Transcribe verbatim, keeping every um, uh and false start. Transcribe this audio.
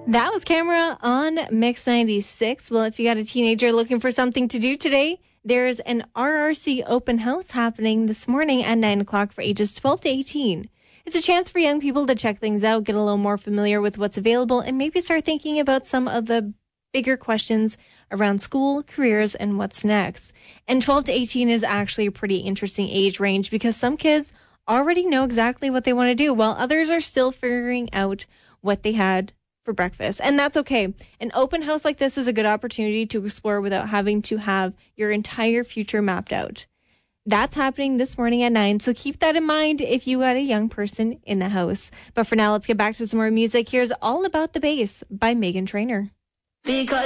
That was Camera on Mix ninety-six. Well, if you got a teenager looking for something to do today, there's an R R C open house happening this morning at nine o'clock for ages twelve to eighteen. It's a chance for young people to check things out, get a little more familiar with what's available, and maybe start thinking about some of the bigger questions around school, careers, and what's next. And twelve to eighteen is actually a pretty interesting age range because some kids already know exactly what they want to do, while others are still figuring out what they had for breakfast. And that's okay. An open house like this is a good opportunity to explore without having to have your entire future mapped out. That's happening this morning at nine, so keep that in mind if you got a young person in the house. But for now, let's get back to some more music. Here's All About the Bass by Meghan Trainor. Because